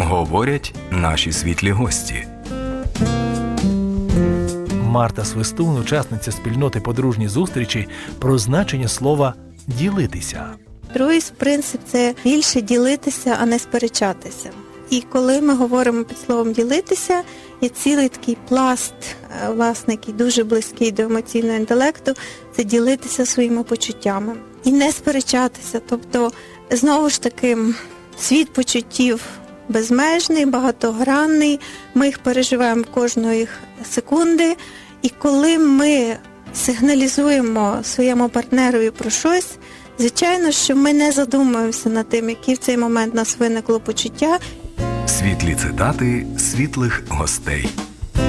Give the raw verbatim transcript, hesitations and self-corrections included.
говорять наші світлі гості. Марта Свистун, учасниця спільноти «Подружні зустрічі», про значення слова «ділитися». Другий принцип – це більше ділитися, а не сперечатися. І коли ми говоримо під словом «ділитися», є цілий такий пласт, власне, який дуже близький до емоційного інтелекту, це ділитися своїми почуттями. І не сперечатися. Тобто, знову ж таки, світ почуттів безмежний, багатогранний, ми їх переживаємо кожної секунди. І коли ми сигналізуємо своєму партнерові про щось, звичайно, що ми не задумуємося над тим, які в цей момент у нас виникло почуття. Світлі цитати світлих гостей.